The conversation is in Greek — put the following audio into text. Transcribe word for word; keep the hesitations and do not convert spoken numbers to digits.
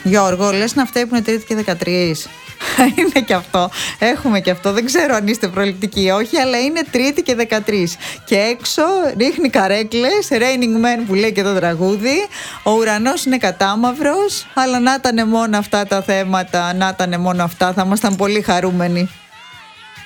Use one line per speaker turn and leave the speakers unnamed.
Γιώργο, λες να φταίει που είναι Τρίτη και δεκατρείς. Είναι και αυτό. Έχουμε και αυτό. Δεν ξέρω αν είστε προληπτικοί ή όχι, αλλά είναι Τρίτη και δεκατρείς. Και έξω ρίχνει καρέκλες. Raining Man που λέει και το τραγούδι. Ο ουρανός είναι κατάμαυρος. Αλλά να ήταν μόνο αυτά τα θέματα, να ήταν μόνο αυτά, θα ήμασταν πολύ χαρούμενοι.